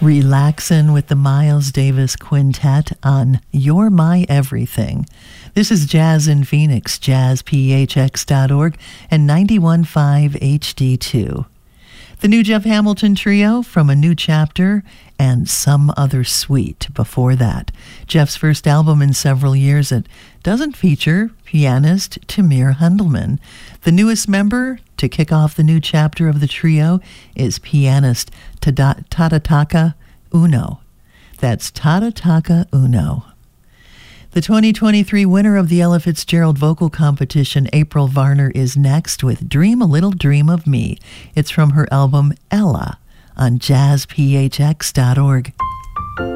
Relaxin' with the Miles Davis Quintet on You're My Everything. This is Jazz in Phoenix, jazzphx.org and 91.5 HD2. The new Jeff Hamilton Trio from A New Chapter and Some Other Sweet before that. Jeff's first album in several years that doesn't feature pianist Tamir Hundelman. The newest member to kick off the new chapter of the trio is pianist Tadataka Uno. That's Tadataka Uno. The 2023 winner of the Ella Fitzgerald Vocal Competition, April Varner, is next with Dream a Little Dream of Me. It's from her album Ella on jazzphx.org.